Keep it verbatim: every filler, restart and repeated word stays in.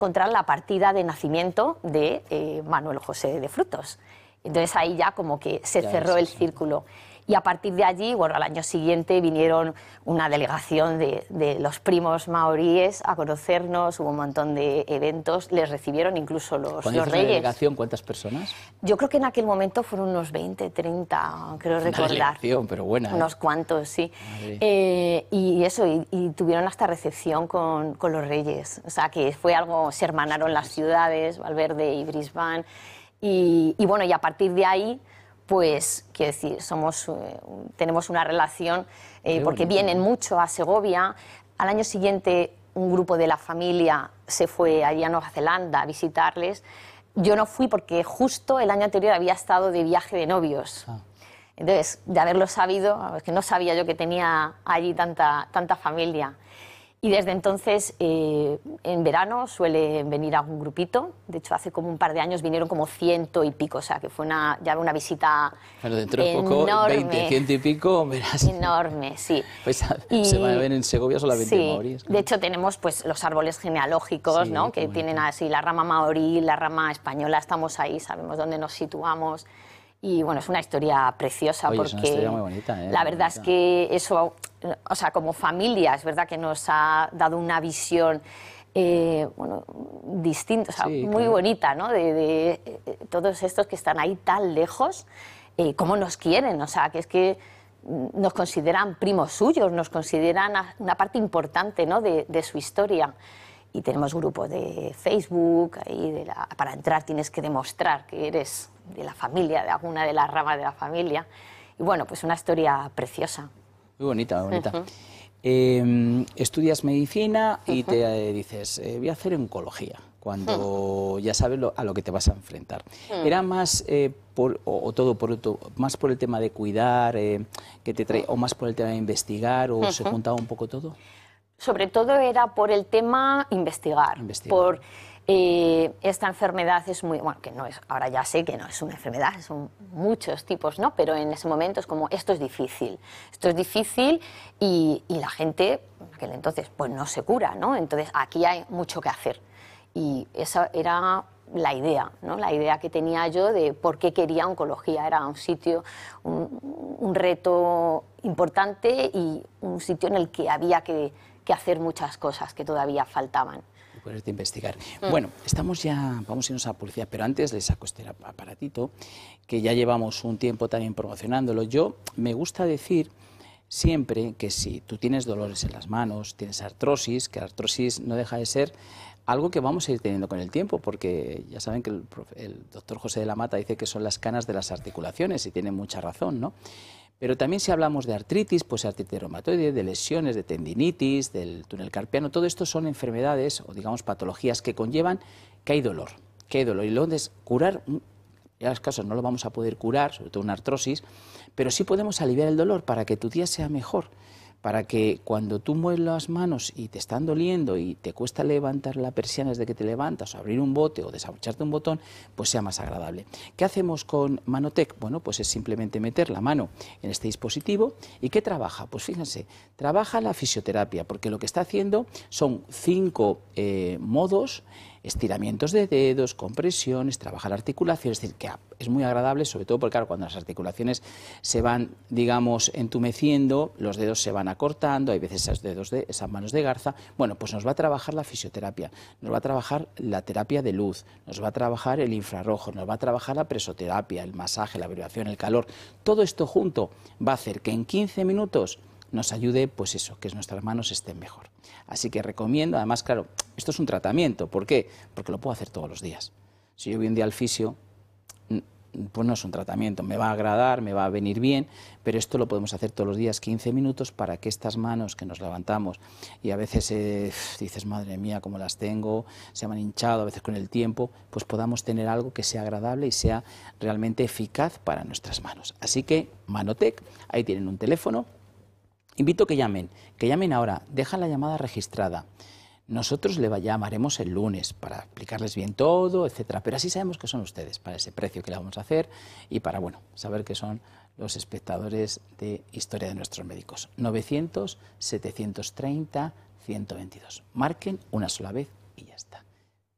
encontrar la partida de nacimiento de eh, Manuel José de Frutos. Entonces ahí ya como que se ya cerró es, el sí. círculo. Y a partir de allí, bueno, al año siguiente vinieron una delegación de, de los primos maoríes a conocernos, hubo un montón de eventos, les recibieron incluso los, Cuando los dices reyes. una delegación, ¿cuántas personas? Yo creo que en aquel momento fueron unos veinte, treinta, creo Una recordar. delegación, pero buena, ¿eh? Unos cuantos, sí. Madre. Eh, y eso, y, y tuvieron hasta recepción con, con los reyes. O sea, que fue algo, se hermanaron las ciudades, Valverde y Brisbane. Y, y bueno, y a partir de ahí, pues, quiero decir, somos, eh, tenemos una relación, eh, porque bonito, vienen ¿no? mucho a Segovia. Al año siguiente, un grupo de la familia se fue allí a Nueva Zelanda a visitarles. Yo no fui porque justo el año anterior había estado de viaje de novios. Ah. Entonces, de haberlo sabido, es que no sabía yo que tenía allí tanta, tanta familia. Y desde entonces, eh, en verano suele venir algún grupito. De hecho, hace como un par de años vinieron como ciento y pico, o sea, que fue una, ya una visita Bueno, dentro de poco, enorme, veinte, ciento y pico, verás. enorme, sí. Pues Y- se van a ver en Segovia solamente sí, maoríes. de hecho tenemos pues los árboles genealógicos, Sí, ¿no? qué Que bonito. tienen así la rama maorí, la rama española, estamos ahí, sabemos dónde nos situamos. Y bueno, es una historia preciosa. Oye, porque es una historia muy bonita, ¿eh? la Muy verdad es bonita. que eso, o sea, como familia, es verdad que nos ha dado una visión eh, bueno, distinta, o sea, Sí, muy claro. bonita, ¿no? De, de, eh, todos estos que están ahí tan lejos, eh, cómo nos quieren, o sea, que es que nos consideran primos suyos, nos consideran una parte importante, ¿no? de, de su historia. Y tenemos grupos de Facebook, ahí de la, para entrar tienes que demostrar que eres de la familia, de alguna de las ramas de la familia. Y bueno, pues una historia preciosa. Muy bonita, muy bonita. Ujú. Eh, estudias medicina y te eh, dices, eh, voy a hacer oncología, cuando ya sabes lo, a lo que te vas a enfrentar. ¿Era más, eh, por, o, o todo por otro, más por el tema de cuidar, eh, que te trae, o más por el tema de investigar, o se juntaba un poco todo? Sobre todo era por el tema investigar, Investigar. por eh, esta enfermedad es muy, bueno, que no es, ahora ya sé que no es una enfermedad, son muchos tipos, ¿no? Pero en ese momento es como, esto es difícil, esto es difícil y, y la gente, en aquel entonces, pues no se cura, ¿no? Entonces aquí hay mucho que hacer y esa era la idea, ¿no? La idea que tenía yo de por qué quería oncología. Era un sitio, un, un reto importante y un sitio en el que había que, que hacer muchas cosas que todavía faltaban. Y ponerte a investigar. Mm. Bueno, estamos ya, vamos a irnos a publicidad, pero antes les saco este aparatito, que ya llevamos un tiempo también promocionándolo. Yo me gusta decir siempre que si tú tienes dolores en las manos, tienes artrosis, que la artrosis no deja de ser algo que vamos a ir teniendo con el tiempo, porque ya saben que el, el doctor José de la Mata dice que son las canas de las articulaciones y tiene mucha razón, ¿no? Pero también si hablamos de artritis, pues artritis reumatoide, de lesiones, de tendinitis, del túnel carpiano, todo esto son enfermedades o digamos patologías que conllevan que hay dolor, que hay dolor. Y luego es curar, en los casos no lo vamos a poder curar, sobre todo una artrosis, pero sí podemos aliviar el dolor para que tu día sea mejor, para que cuando tú mueves las manos y te están doliendo y te cuesta levantar la persiana desde que te levantas, o abrir un bote o desabrocharte un botón, pues sea más agradable. ¿Qué hacemos con Manotec? Bueno, pues es simplemente meter la mano en este dispositivo. ¿Y qué trabaja? Pues fíjense, trabaja la fisioterapia, porque lo que está haciendo son cinco eh, modos, estiramientos de dedos, compresiones, trabaja la articulación, es decir, que es muy agradable, sobre todo porque claro, cuando las articulaciones se van, digamos, entumeciendo, los dedos se van acortando, hay veces esos dedos de, esas manos de garza, bueno, pues nos va a trabajar la fisioterapia, nos va a trabajar la terapia de luz, nos va a trabajar el infrarrojo, nos va a trabajar la presoterapia, el masaje, la vibración, el calor, todo esto junto va a hacer que en quince minutos nos ayude, pues eso, que nuestras manos estén mejor. Así que recomiendo, además, claro, esto es un tratamiento. ¿Por qué? Porque lo puedo hacer todos los días. Si yo voy un día al fisio, pues no es un tratamiento, me va a agradar, me va a venir bien, pero esto lo podemos hacer todos los días, quince minutos, para que estas manos que nos levantamos y a veces eh, dices, madre mía, cómo las tengo, se me han hinchado, a veces con el tiempo, pues podamos tener algo que sea agradable y sea realmente eficaz para nuestras manos. Así que, Manotec, ahí tienen un teléfono. Invito que llamen, que llamen ahora, dejan la llamada registrada. Nosotros le llamaremos el lunes para explicarles bien todo, etcétera. Pero así sabemos que son ustedes, para ese precio que le vamos a hacer y para, bueno, saber que son los espectadores de Historia de Nuestros Médicos. novecientos, setecientos treinta, ciento veintidós. Marquen una sola vez y ya está.